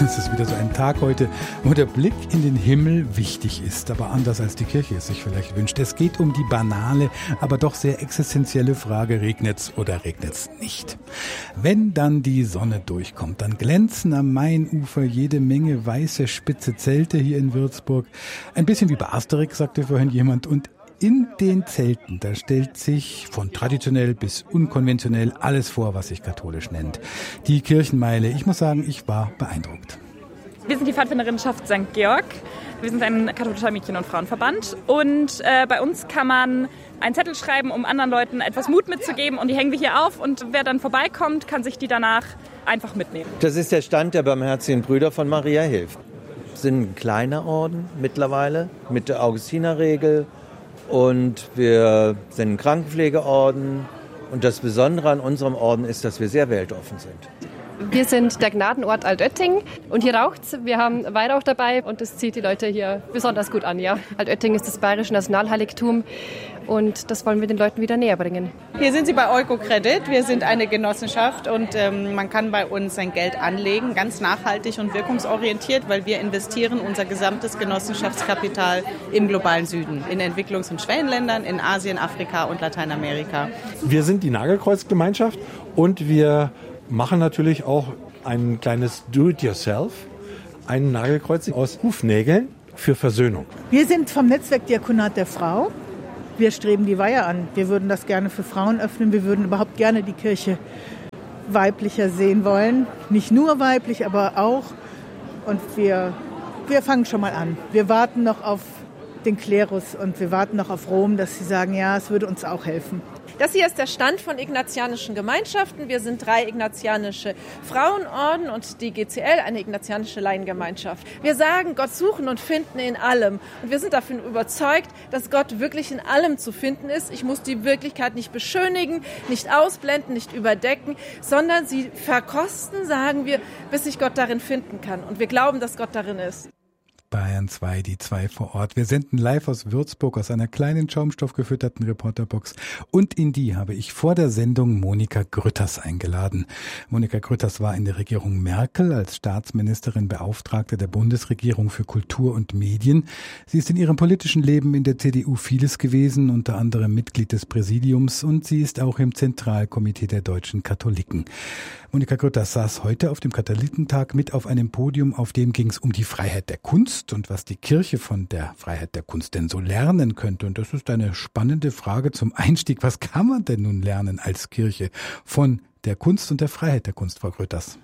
Es ist wieder so ein Tag heute, wo der Blick in den Himmel wichtig ist, aber anders als die Kirche es sich vielleicht wünscht. Es geht um die banale, aber doch sehr existenzielle Frage, regnet's oder regnet's nicht? Wenn dann die Sonne durchkommt, dann glänzen am Mainufer jede Menge weiße, spitze Zelte hier in Würzburg. Ein bisschen wie bei Asterix, sagte vorhin jemand, und in den Zelten, da stellt sich von traditionell bis unkonventionell alles vor, was sich katholisch nennt. Die Kirchenmeile, ich muss sagen, ich war beeindruckt. Wir sind die Pfadfinderinnenschaft St. Georg. Wir sind ein katholischer Mädchen- und Frauenverband. Und bei uns kann man einen Zettel schreiben, um anderen Leuten etwas Mut mitzugeben. Und die hängen wir hier auf. Und wer dann vorbeikommt, kann sich die danach einfach mitnehmen. Das ist der Stand der Barmherzigen Brüder von Maria Hilf. Das sind ein kleiner Orden mittlerweile mit der Augustinerregel. Und wir sind ein Krankenpflegeorden. Und das Besondere an unserem Orden ist, dass wir sehr weltoffen sind. Wir sind der Gnadenort Altötting und hier raucht's. Wir haben Weihrauch dabei und das zieht die Leute hier besonders gut an. Ja. Altötting ist das bayerische Nationalheiligtum und das wollen wir den Leuten wieder näher bringen. Hier sind Sie bei Eukokredit. Wir sind eine Genossenschaft und man kann bei uns sein Geld anlegen, ganz nachhaltig und wirkungsorientiert, weil wir investieren unser gesamtes Genossenschaftskapital im globalen Süden, in Entwicklungs- und Schwellenländern, in Asien, Afrika und Lateinamerika. Wir sind die Nagelkreuzgemeinschaft und wir machen natürlich auch ein kleines Do-it-yourself, ein Nagelkreuz aus Hufnägeln für Versöhnung. Wir sind vom Netzwerk Diakonat der Frau. Wir streben die Weihe an. Wir würden das gerne für Frauen öffnen. Wir würden überhaupt gerne die Kirche weiblicher sehen wollen. Nicht nur weiblich, aber auch. Und wir fangen schon mal an. Wir warten noch auf den Klerus und wir warten noch auf Rom, dass sie sagen, ja, es würde uns auch helfen. Das hier ist der Stand von ignatianischen Gemeinschaften. Wir sind 3 ignatianische Frauenorden und die GCL, eine ignatianische Laiengemeinschaft. Wir sagen, Gott suchen und finden in allem. Und wir sind davon überzeugt, dass Gott wirklich in allem zu finden ist. Ich muss die Wirklichkeit nicht beschönigen, nicht ausblenden, nicht überdecken, sondern sie verkosten, sagen wir, bis ich Gott darin finden kann. Und wir glauben, dass Gott darin ist. Bayern 2, die 2 vor Ort. Wir senden live aus Würzburg aus einer kleinen schaumstoffgefütterten Reporterbox und in die habe ich vor der Sendung Monika Grütters eingeladen. Monika Grütters war in der Regierung Merkel als Staatsministerin Beauftragte der Bundesregierung für Kultur und Medien. Sie ist in ihrem politischen Leben in der CDU vieles gewesen, unter anderem Mitglied des Präsidiums und sie ist auch im Zentralkomitee der deutschen Katholiken. Monika Grütters saß heute auf dem Katholikentag mit auf einem Podium, auf dem ging es um die Freiheit der Kunst und was die Kirche von der Freiheit der Kunst denn so lernen könnte. Und das ist eine spannende Frage zum Einstieg. Was kann man denn nun lernen als Kirche von der Kunst und der Freiheit der Kunst, Frau Grütters?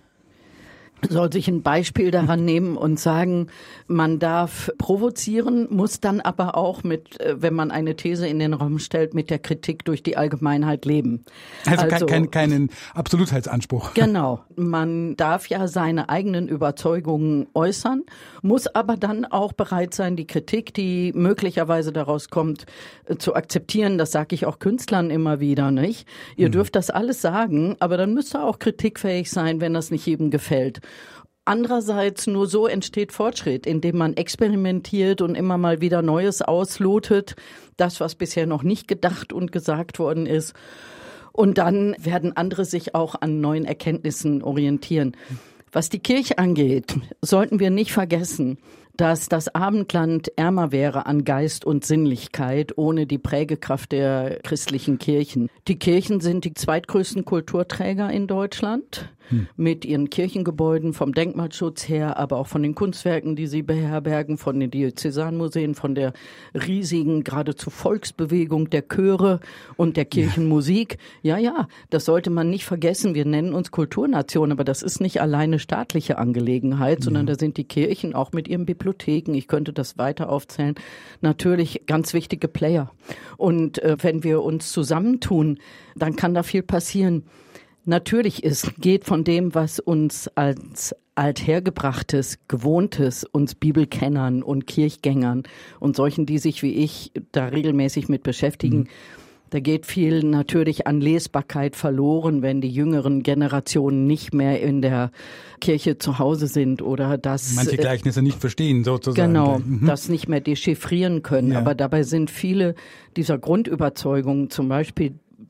Soll sich ein Beispiel daran nehmen und sagen, man darf provozieren, muss dann aber auch mit, wenn man eine These in den Raum stellt, mit der Kritik durch die Allgemeinheit leben. Also keinen Absolutheitsanspruch. Genau. Man darf ja seine eigenen Überzeugungen äußern, muss aber dann auch bereit sein, die Kritik, die möglicherweise daraus kommt, zu akzeptieren. Das sage ich auch Künstlern immer wieder, nicht? Ihr dürft das alles sagen, aber dann müsst ihr auch kritikfähig sein, wenn das nicht jedem gefällt. Andererseits nur so entsteht Fortschritt, indem man experimentiert und immer mal wieder Neues auslotet, das, was bisher noch nicht gedacht und gesagt worden ist. Und dann werden andere sich auch an neuen Erkenntnissen orientieren. Was die Kirche angeht, sollten wir nicht vergessen, dass das Abendland ärmer wäre an Geist und Sinnlichkeit ohne die Prägekraft der christlichen Kirchen. Die Kirchen sind die zweitgrößten Kulturträger in Deutschland. Mit ihren Kirchengebäuden vom Denkmalschutz her, aber auch von den Kunstwerken, die sie beherbergen, von den Diözesanmuseen, von der riesigen geradezu Volksbewegung der Chöre und der Kirchenmusik. Ja, das sollte man nicht vergessen. Wir nennen uns Kulturnation, aber das ist nicht alleine staatliche Angelegenheit, sondern da sind die Kirchen auch mit ihren Bibliotheken, ich könnte das weiter aufzählen, natürlich ganz wichtige Player. Und wenn wir uns zusammentun, dann kann da viel passieren. Natürlich, es geht von dem, was uns als althergebrachtes, gewohntes, uns Bibelkennern und Kirchgängern und solchen, die sich wie ich da regelmäßig mit beschäftigen, da geht viel natürlich an Lesbarkeit verloren, wenn die jüngeren Generationen nicht mehr in der Kirche zu Hause sind oder das manche Gleichnisse nicht verstehen sozusagen. Genau, das nicht mehr dechiffrieren können. Ja. Aber dabei sind viele dieser Grundüberzeugungen, zum Beispiel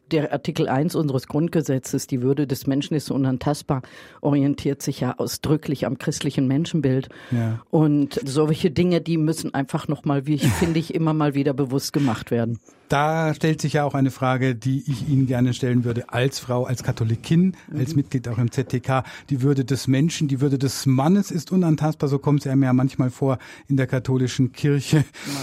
Der Artikel 1 unseres Grundgesetzes, die Würde des Menschen ist unantastbar, orientiert sich ja ausdrücklich am christlichen Menschenbild. Ja. Und solche Dinge, die müssen einfach nochmal, finde ich, immer mal wieder bewusst gemacht werden. Da stellt sich ja auch eine Frage, die ich Ihnen gerne stellen würde, als Frau, als Katholikin, als Mitglied auch im ZTK. Die Würde des Menschen, die Würde des Mannes ist unantastbar, so kommt es einem ja manchmal vor in der katholischen Kirche.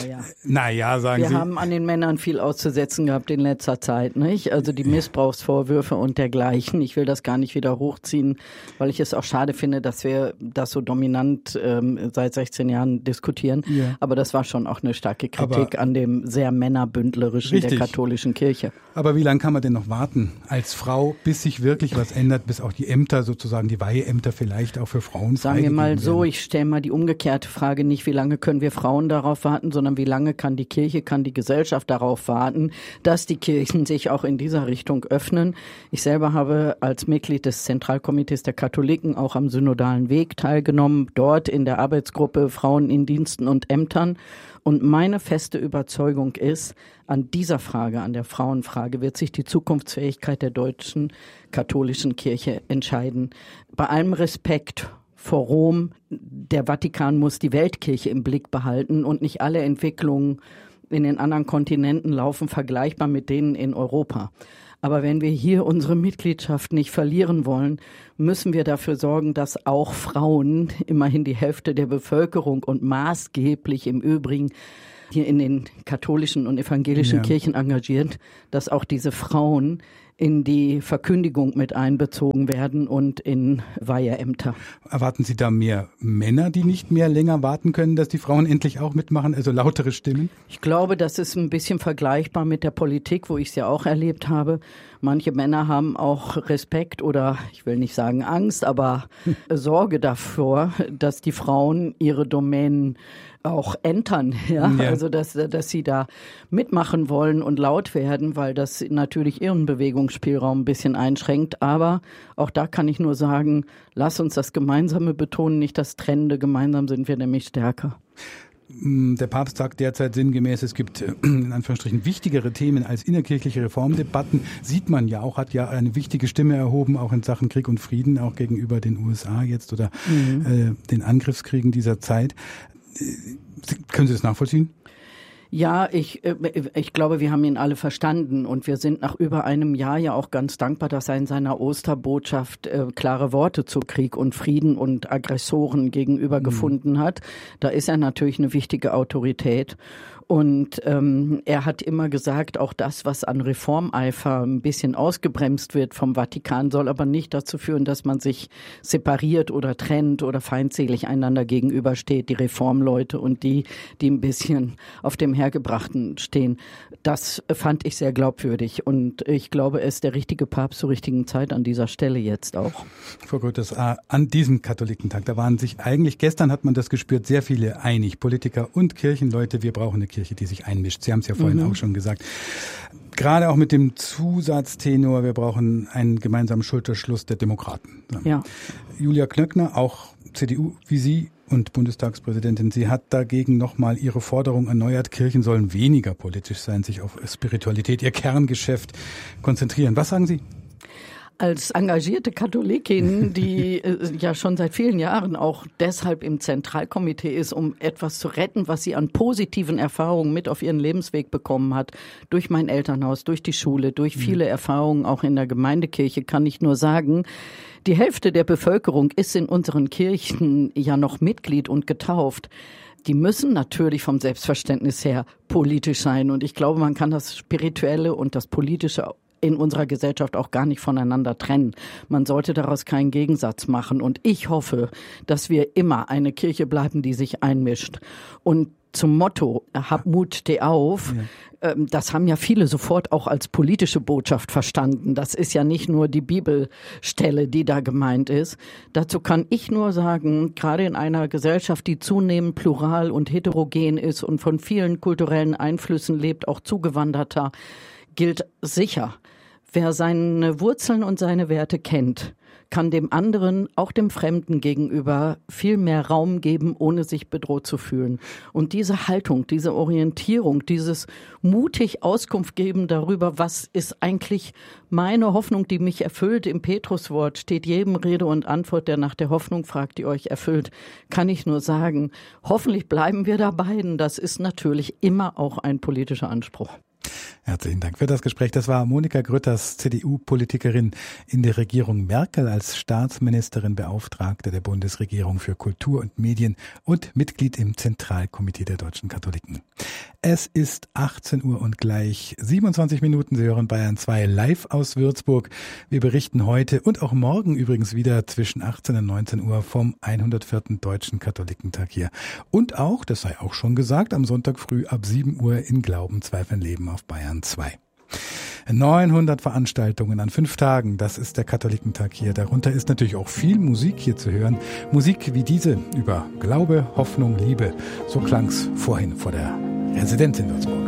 Naja, sagen Sie. Wir haben an den Männern viel auszusetzen gehabt in letzter Zeit, nicht? Also die Missbrauchsvorwürfe und dergleichen. Ich will das gar nicht wieder hochziehen, weil ich es auch schade finde, dass wir das so dominant seit 16 Jahren diskutieren. Ja. Aber das war schon auch eine starke Kritik an dem sehr männerbündlerischen der katholischen Kirche. Aber wie lange kann man denn noch warten als Frau, bis sich wirklich was ändert, bis auch die Ämter sozusagen, die Weiheämter vielleicht auch für Frauen sagen wir mal so, ich stelle mal die umgekehrte Frage, nicht wie lange können wir Frauen darauf warten, sondern wie lange kann die Kirche, kann die Gesellschaft darauf warten, dass die Kirchen sich auch in dieser Richtung öffnen. Ich selber habe als Mitglied des Zentralkomitees der Katholiken auch am synodalen Weg teilgenommen, dort in der Arbeitsgruppe Frauen in Diensten und Ämtern. Und meine feste Überzeugung ist, an dieser Frage, an der Frauenfrage, wird sich die Zukunftsfähigkeit der deutschen katholischen Kirche entscheiden. Bei allem Respekt vor Rom, der Vatikan muss die Weltkirche im Blick behalten und nicht alle Entwicklungen in den anderen Kontinenten laufen vergleichbar mit denen in Europa. Aber wenn wir hier unsere Mitgliedschaft nicht verlieren wollen, müssen wir dafür sorgen, dass auch Frauen, immerhin die Hälfte der Bevölkerung und maßgeblich im Übrigen hier in den katholischen und evangelischen Kirchen engagiert, dass auch diese Frauen in die Verkündigung mit einbezogen werden und in Weiheämter. Erwarten Sie da mehr Männer, die nicht mehr länger warten können, dass die Frauen endlich auch mitmachen, also lautere Stimmen? Ich glaube, das ist ein bisschen vergleichbar mit der Politik, wo ich es ja auch erlebt habe. Manche Männer haben auch Respekt oder, ich will nicht sagen Angst, aber Sorge davor, dass die Frauen ihre Domänen auch entern, also dass sie da mitmachen wollen und laut werden, weil das natürlich ihren Bewegungsspielraum ein bisschen einschränkt. Aber auch da kann ich nur sagen, lass uns das Gemeinsame betonen, nicht das Trennende. Gemeinsam sind wir nämlich stärker. Der Papst sagt derzeit sinngemäß, es gibt in Anführungsstrichen wichtigere Themen als innerkirchliche Reformdebatten. Sieht man ja auch, hat ja eine wichtige Stimme erhoben, auch in Sachen Krieg und Frieden, auch gegenüber den USA jetzt oder den Angriffskriegen dieser Zeit. Können Sie das nachvollziehen? Ja, ich glaube, wir haben ihn alle verstanden und wir sind nach über einem Jahr ja auch ganz dankbar, dass er in seiner Osterbotschaft klare Worte zu Krieg und Frieden und Aggressoren gegenüber gefunden hat. Da ist er natürlich eine wichtige Autorität. Und er hat immer gesagt, auch das, was an Reformeifer ein bisschen ausgebremst wird vom Vatikan, soll aber nicht dazu führen, dass man sich separiert oder trennt oder feindselig einander gegenübersteht, die Reformleute und die ein bisschen auf dem Hergebrachten stehen. Das fand ich sehr glaubwürdig und ich glaube, er ist der richtige Papst zur richtigen Zeit an dieser Stelle jetzt auch. Frau Grütters, an diesem Katholikentag, da waren sich eigentlich, gestern hat man das gespürt, sehr viele einig, Politiker und Kirchenleute, wir brauchen eine Kirche, die sich einmischt. Sie haben es ja vorhin auch schon gesagt. Gerade auch mit dem Zusatztenor, wir brauchen einen gemeinsamen Schulterschluss der Demokraten. Ja. Julia Klöckner, auch CDU wie Sie und Bundestagspräsidentin, sie hat dagegen nochmal ihre Forderung erneuert, Kirchen sollen weniger politisch sein, sich auf Spiritualität, ihr Kerngeschäft konzentrieren. Was sagen Sie? Als engagierte Katholikin, die ja schon seit vielen Jahren auch deshalb im Zentralkomitee ist, um etwas zu retten, was sie an positiven Erfahrungen mit auf ihren Lebensweg bekommen hat, durch mein Elternhaus, durch die Schule, durch viele Erfahrungen auch in der Gemeindekirche, kann ich nur sagen, die Hälfte der Bevölkerung ist in unseren Kirchen ja noch Mitglied und getauft. Die müssen natürlich vom Selbstverständnis her politisch sein. Und ich glaube, man kann das Spirituelle und das Politische in unserer Gesellschaft auch gar nicht voneinander trennen. Man sollte daraus keinen Gegensatz machen. Und ich hoffe, dass wir immer eine Kirche bleiben, die sich einmischt. Und zum Motto, hab Mut, steh auf, das haben ja viele sofort auch als politische Botschaft verstanden. Das ist ja nicht nur die Bibelstelle, die da gemeint ist. Dazu kann ich nur sagen, gerade in einer Gesellschaft, die zunehmend plural und heterogen ist und von vielen kulturellen Einflüssen lebt, auch Zugewanderter, gilt sicher, wer seine Wurzeln und seine Werte kennt, kann dem anderen, auch dem Fremden gegenüber, viel mehr Raum geben, ohne sich bedroht zu fühlen. Und diese Haltung, diese Orientierung, dieses mutig Auskunft geben darüber, was ist eigentlich meine Hoffnung, die mich erfüllt. Im Petruswort steht jedem Rede und Antwort, der nach der Hoffnung fragt, die euch erfüllt, kann ich nur sagen, hoffentlich bleiben wir dabei, denn das ist natürlich immer auch ein politischer Anspruch. Herzlichen Dank für das Gespräch. Das war Monika Grütters, CDU-Politikerin in der Regierung Merkel, als Staatsministerin Beauftragte der Bundesregierung für Kultur und Medien und Mitglied im Zentralkomitee der Deutschen Katholiken. Es ist 18 Uhr und gleich 27 Minuten. Sie hören Bayern 2 live aus Würzburg. Wir berichten heute und auch morgen übrigens wieder zwischen 18 und 19 Uhr vom 104. Deutschen Katholikentag hier. Und auch, das sei auch schon gesagt, am Sonntag früh ab 7 Uhr in Glauben, Zweifeln, Leben auf Bayern 2. 900 Veranstaltungen an 5 Tagen, das ist der Katholikentag hier. Darunter ist natürlich auch viel Musik hier zu hören. Musik wie diese über Glaube, Hoffnung, Liebe. So klang's vorhin vor der Residenz in Würzburg.